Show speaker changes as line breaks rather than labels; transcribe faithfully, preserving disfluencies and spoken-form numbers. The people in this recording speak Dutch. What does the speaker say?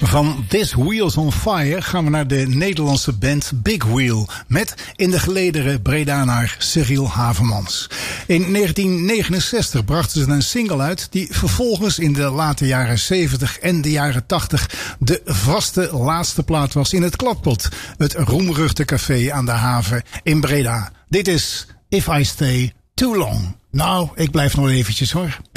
Van This Wheels on Fire gaan we naar de Nederlandse band Big Wheel. Met in de gelederen Bredanaar Cyril Havermans. In negentien negenenzestig brachten ze een single uit die vervolgens in de late jaren zeventig en de jaren tachtig de vaste laatste plaat was in het Kladpot. Het roemruchte café aan de haven in Breda. Dit is If I Stay Too Long. Nou, ik blijf nog eventjes hoor.